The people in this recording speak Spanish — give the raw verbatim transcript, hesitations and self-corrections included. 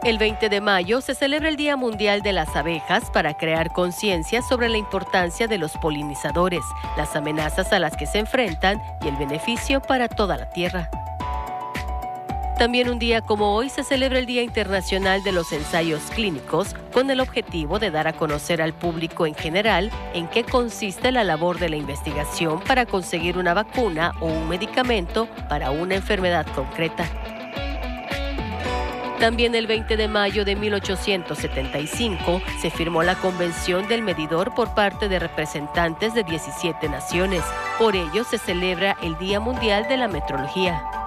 El veinte de mayo se celebra el Día Mundial de las Abejas para crear conciencia sobre la importancia de los polinizadores, las amenazas a las que se enfrentan y el beneficio para toda la tierra. También un día como hoy se celebra el Día Internacional de los Ensayos Clínicos con el objetivo de dar a conocer al público en general en qué consiste la labor de la investigación para conseguir una vacuna o un medicamento para una enfermedad concreta. También el veinte de mayo de mil ochocientos setenta y cinco se firmó la Convención del Medidor por parte de representantes de diecisiete naciones. Por ello se celebra el Día Mundial de la Metrología.